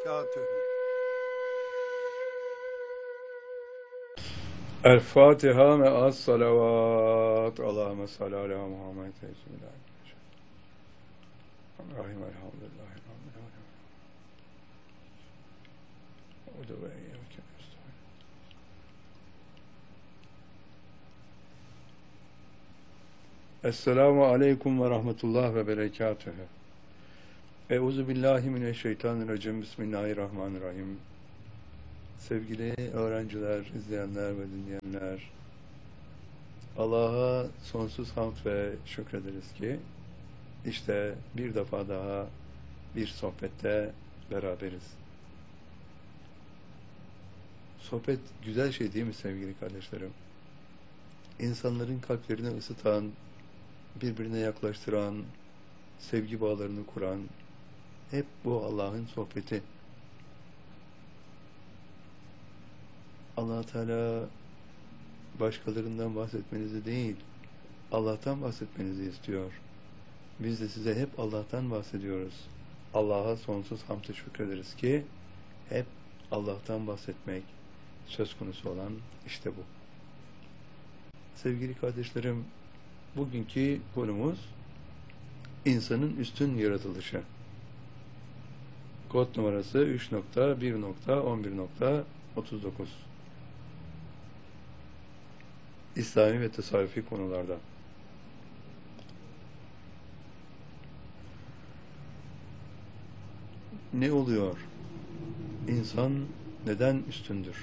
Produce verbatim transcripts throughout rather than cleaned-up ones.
وبركاته. El-Fatiha me'as salavat. Allahümme salli ala Muhammed. Bismillahirrahmanirrahim. Elhamdülillahi Rabbil alemin. Udu ve iyyâke nestaîn. Esselamu aleyküm ve rahmetullah ve berekatühü. Euzu billahi mineşşeytanirracim. Bismillahirrahmanirrahim. Sevgili öğrenciler, izleyenler ve dinleyenler, Allah'a sonsuz hamd ve şükrederiz ki işte bir defa daha bir sohbette beraberiz. Sohbet güzel şey değil mi sevgili kardeşlerim? İnsanların kalplerini ısıtan, birbirine yaklaştıran, sevgi bağlarını kuran, hep bu Allah'ın sohbeti. Allah Teala başkalarından bahsetmenizi değil, Allah'tan bahsetmenizi istiyor. Biz de size hep Allah'tan bahsediyoruz. Allah'a sonsuz hamd ve şükrederiz ki hep Allah'tan bahsetmek söz konusu olan işte bu. Sevgili kardeşlerim, bugünkü konumuz insanın üstün yaratılışı. Kod numarası üç nokta bir nokta on bir nokta otuz dokuz. İslami ve tasavvufi konularda. Ne oluyor? İnsan neden üstündür?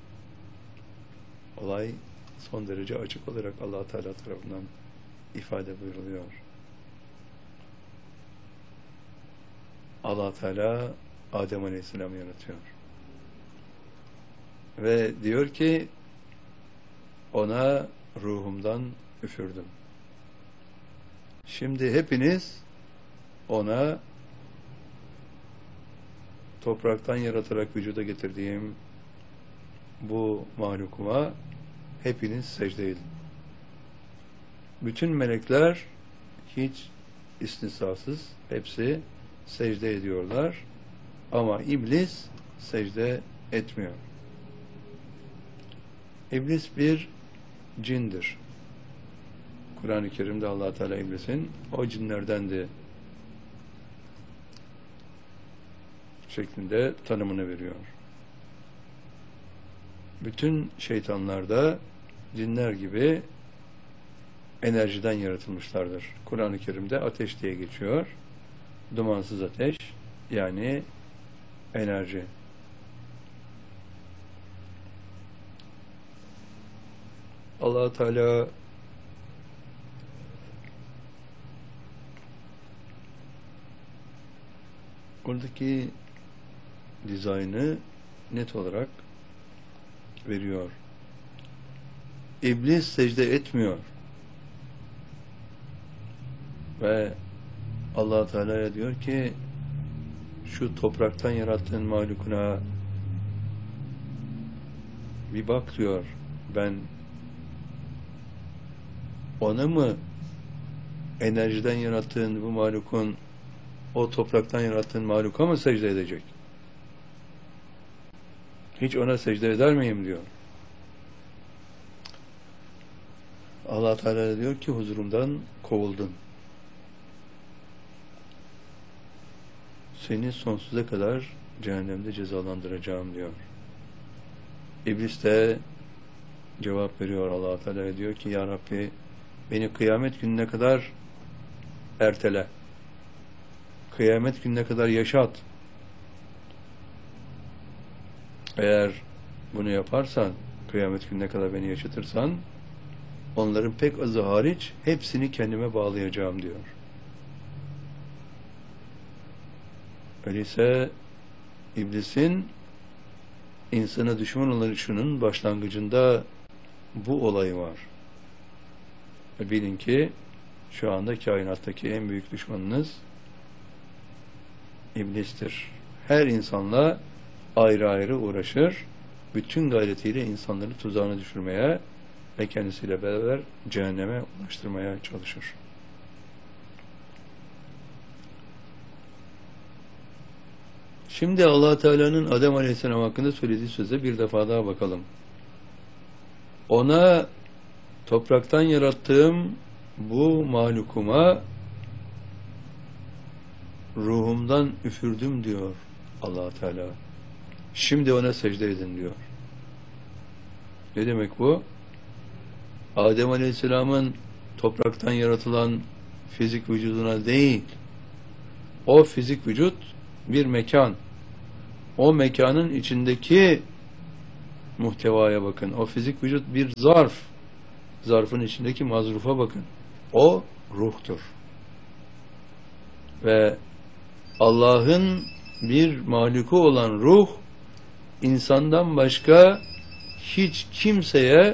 Olay son derece açık olarak Allah Teala tarafından ifade buyuruluyor. Allah Teala Adem Aleyhisselam'ı yaratıyor. Ve diyor ki ona ruhumdan üfürdüm. Şimdi hepiniz ona topraktan yaratarak vücuda getirdiğim bu mahlukuma hepiniz secde edin. Bütün melekler hiç istisnasız hepsi secde ediyorlar ama iblis secde etmiyor. İblis bir cindir. Kur'an-ı Kerim'de Allah Teala iblisin o cinlerdendi şeklinde tanımını veriyor. Bütün şeytanlar da cinler gibi enerjiden yaratılmışlardır. Kur'an-ı Kerim'de ateş diye geçiyor. Dumansız ateş, yani enerji. Allah Teala oradaki dizaynı net olarak veriyor. İblis secde etmiyor. Ve Allah Teala'ya diyor ki şu topraktan yarattığın mahlukuna bir bak diyor. Ben ona mı enerjiden yarattığın bu mahlukun o topraktan yarattığın mahluka mı secde edecek? Hiç ona secde eder miyim diyor. Allah Teala diyor ki huzurumdan kovuldun. Seni sonsuza kadar cehennemde cezalandıracağım diyor. İblis de cevap veriyor. Allah Teala diyor ki ya Rabbi beni kıyamet gününe kadar ertele. Kıyamet gününe kadar yaşat. Eğer bunu yaparsan, kıyamet gününe kadar beni yaşatırsan, onların pek azı hariç hepsini kendime bağlayacağım diyor. Öyleyse iblisin insana düşman oluşunun başlangıcında bu olayı var. Bilin ki şu anda kainattaki en büyük düşmanınız iblistir. Her insanla ayrı ayrı uğraşır. Bütün gayretiyle insanları tuzağına düşürmeye ve kendisiyle beraber cehenneme ulaştırmaya çalışır. Şimdi Allah Teala'nın Adem Aleyhisselam hakkında söylediği söze bir defa daha bakalım. Ona topraktan yarattığım bu mahlukuma ruhumdan üfürdüm diyor Allah Teala. Şimdi ona secde edin diyor. Ne demek bu? Adem Aleyhisselam'ın topraktan yaratılan fizik vücuduna değil, o fizik vücut bir mekan. O mekanın içindeki muhtevaya bakın. O fizik vücut bir zarf. Zarfın içindeki mazrufa bakın. O ruhtur. Ve Allah'ın bir mahluku olan ruh, insandan başka hiç kimseye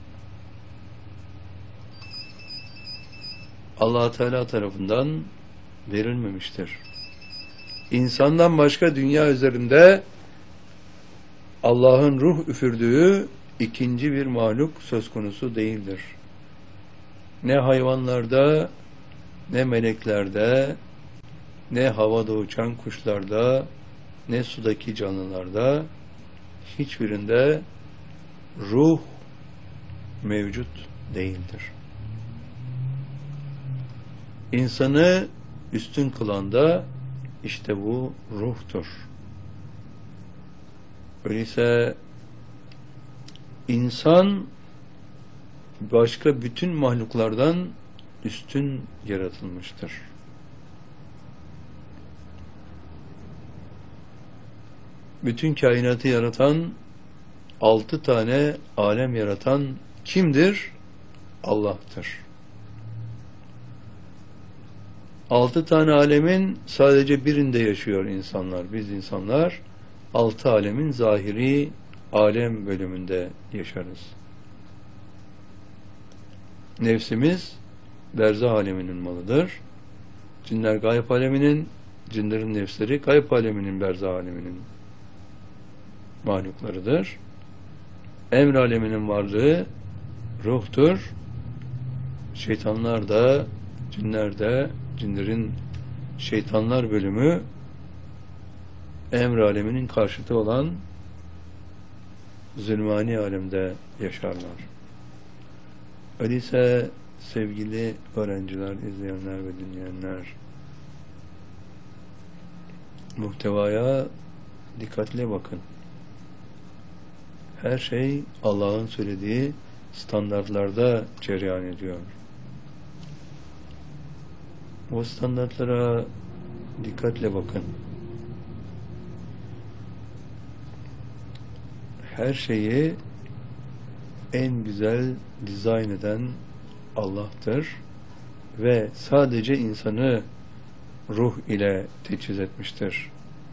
Allah Teala tarafından verilmemiştir. İnsandan başka dünya üzerinde Allah'ın ruh üfürdüğü ikinci bir mahluk söz konusu değildir. Ne hayvanlarda, ne meleklerde, ne havada uçan kuşlarda, ne sudaki canlılarda hiçbirinde ruh mevcut değildir. İnsanı üstün kılan da işte bu ruhtur. Öyleyse insan başka bütün mahluklardan üstün yaratılmıştır. Bütün kainatı yaratan, altı tane alem yaratan kimdir? Allah'tır. Altı tane alemin sadece birinde yaşıyor insanlar. Biz insanlar altı alemin zahiri alem bölümünde yaşarız. Nefsimiz berzah aleminin malıdır. Cinler gayb aleminin, cinlerin nefsleri gayb aleminin, berzah aleminin mahluklarıdır. Emr aleminin varlığı ruhtur. Şeytanlar da, cinler de, cinlerin şeytanlar bölümü emr aleminin karşıtı olan zulmani alemde yaşarlar. Öyleyse sevgili öğrenciler, izleyenler ve dinleyenler, muhtevaya dikkatle bakın. Her şey Allah'ın söylediği standartlarda cereyan ediyor. O standartlara dikkatle bakın. Her şeyi en güzel dizayn eden Allah'tır ve sadece insanı ruh ile teçhiz etmiştir.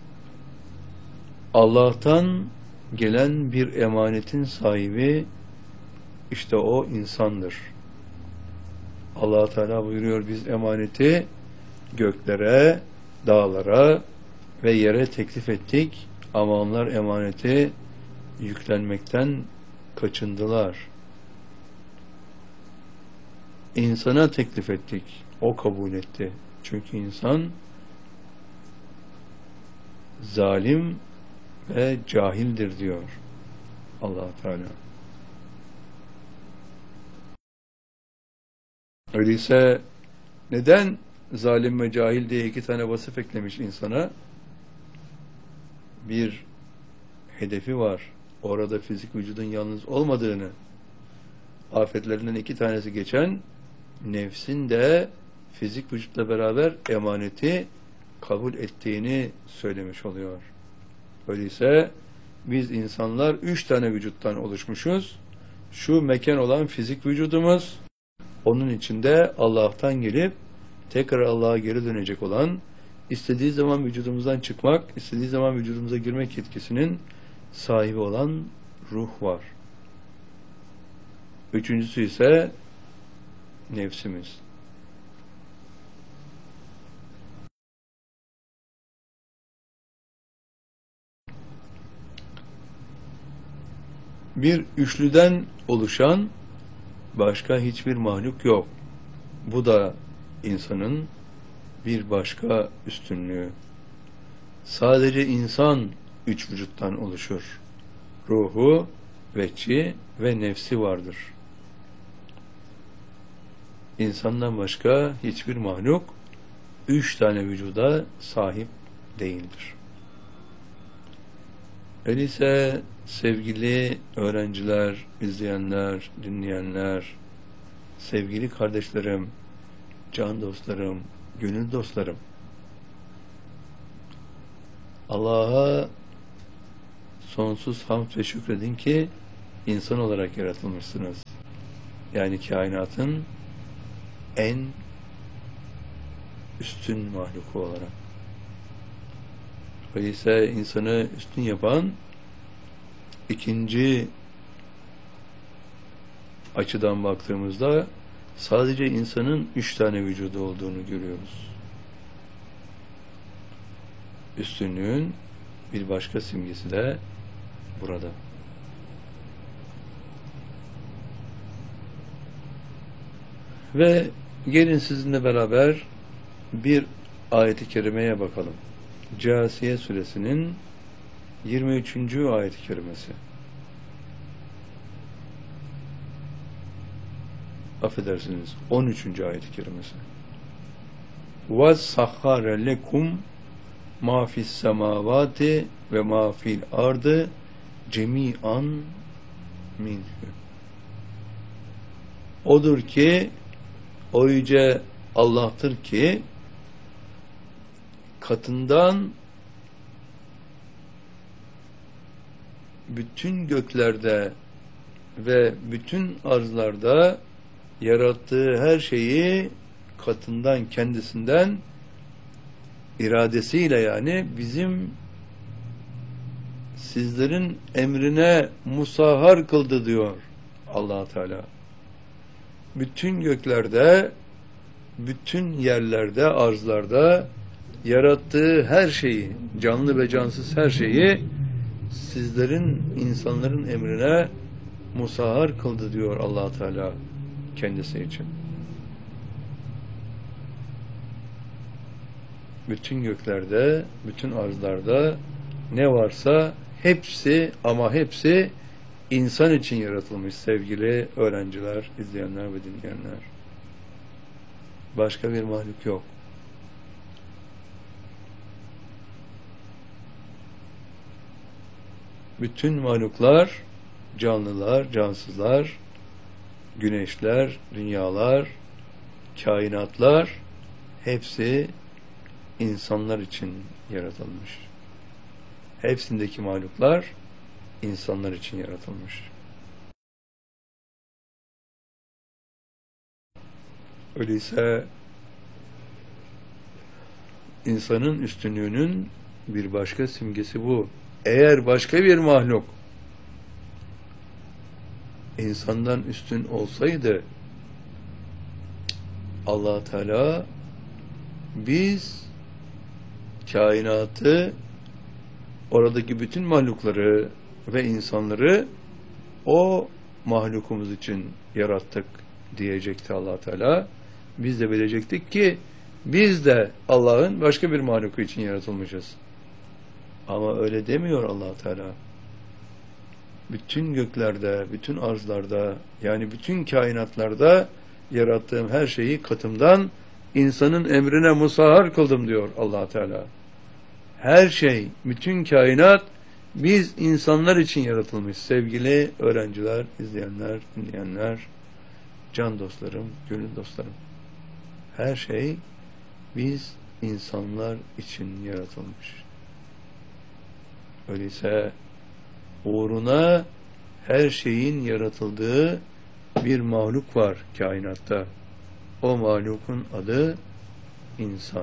Allah'tan gelen bir emanetin sahibi işte o insandır. Allah Teala buyuruyor, biz emaneti göklere, dağlara ve yere teklif ettik ama onlar emaneti yüklenmekten kaçındılar. İnsana teklif ettik, o kabul etti. Çünkü insan zalim ve cahildir diyor Allah Teala. Öyleyse neden zalim ve cahil diye iki tane vasıf eklemiş insana? Bir hedefi var. Orada fizik vücudun yalnız olmadığını, afetlerinden iki tanesi geçen nefsin de fizik vücutla beraber emaneti kabul ettiğini söylemiş oluyor. Öyleyse biz insanlar üç tane vücuttan oluşmuşuz. Şu mekan olan fizik vücudumuz, onun içinde Allah'tan gelip tekrar Allah'a geri dönecek olan, istediği zaman vücudumuzdan çıkmak, istediği zaman vücudumuza girmek yetkisinin sahibi olan ruh var. Üçüncüsü ise nefsimiz. Bir üçlüden oluşan başka hiçbir mahluk yok. Bu da insanın bir başka üstünlüğü. Sadece insan üç vücuttan oluşur. Ruhu, vecci ve nefsi vardır. İnsandan başka hiçbir mahluk üç tane vücuda sahip değildir. Öyleyse sevgili öğrenciler, izleyenler, dinleyenler, sevgili kardeşlerim, can dostlarım, gönül dostlarım, Allah'a sonsuz hamd ve şükredin ki insan olarak yaratılmışsınız. Yani kainatın en üstün mahluku olarak. Öyleyse insanı üstün yapan ikinci açıdan baktığımızda sadece insanın üç tane vücudu olduğunu görüyoruz. Üstünlüğün bir başka simgesi de burada. Ve gelin sizinle beraber bir ayet-i kerimeye bakalım. Câsiye suresinin yirmi üçüncü ayet-i kerimesi. Affedersiniz, on üçüncü ayet-i kerimesi. وَسَخَّرَ لَكُمْ مَا فِي السَّمَاوَاتِ وَمَا فِي الْأَرْضِ جَمِيعًا مِنْهُ. Odur ki, o yüce Allah'tır ki, katından bütün göklerde ve bütün arzlarda yarattığı her şeyi katından, kendisinden, iradesiyle, yani bizim sizlerin emrine musahhar kıldı diyor Allah Teala. Bütün göklerde, bütün yerlerde, arzlarda yarattığı her şeyi, canlı ve cansız her şeyi sizlerin, insanların emrine musahhar kıldı diyor Allah Teala kendisi için. Bütün göklerde, bütün arzlarda ne varsa hepsi, ama hepsi insan için yaratılmış sevgili öğrenciler, izleyenler ve dinleyenler. Başka bir mahluk yok. Bütün mahluklar, canlılar, cansızlar, güneşler, dünyalar, kainatlar hepsi insanlar için yaratılmış. Hepsindeki mahluklar insanlar için yaratılmış. Öyleyse insanın üstünlüğünün bir başka simgesi bu. Eğer başka bir mahluk insandan üstün olsaydı, Allah Teala biz kainatı, oradaki bütün mahlukları ve insanları o mahlukumuz için yarattık diyecekti Allah Teala. Biz de bilecektik ki biz de Allah'ın başka bir mahluku için yaratılmışız. Ama öyle demiyor Allah Teala. Bütün göklerde, bütün arzlarda, yani bütün kainatlarda yarattığım her şeyi katımdan insanın emrine musahhar kıldım diyor Allah Teala. Her şey, bütün kainat biz insanlar için yaratılmış sevgili öğrenciler, izleyenler, dinleyenler, can dostlarım, gönül dostlarım. Her şey biz insanlar için yaratılmış. Öyleyse uğruna her şeyin yaratıldığı bir mahluk var kainatta. O mahlukun adı insan.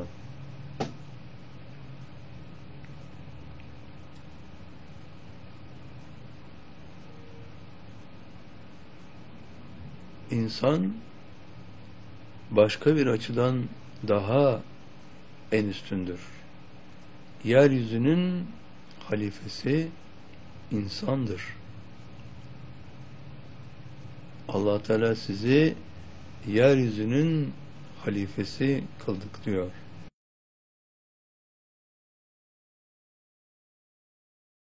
İnsan başka bir açıdan daha en üstündür. Yeryüzünün halifesi insandır. Allah Teala sizi yeryüzünün halifesi kıldık diyor.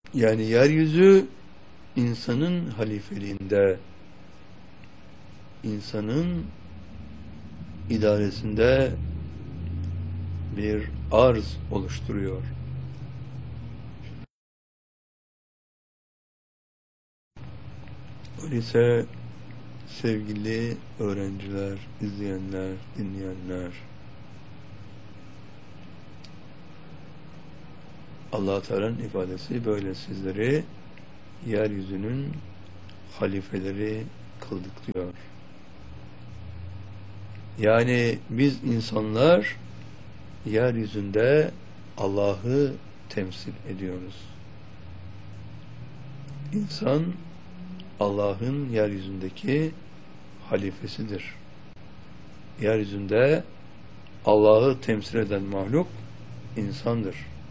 Yani yeryüzü insanın halifeliğinde, insanın idaresinde bir arz oluşturuyor. Öyleyse sevgili öğrenciler, izleyenler, dinleyenler, Allah Teala'nın ifadesi böyle, sizleri yeryüzünün halifeleri kıldık diyor. Yani biz insanlar yeryüzünde Allah'ı temsil ediyoruz. İnsan Allah'ın yeryüzündeki halifesidir. Yeryüzünde Allah'ı temsil eden mahluk insandır.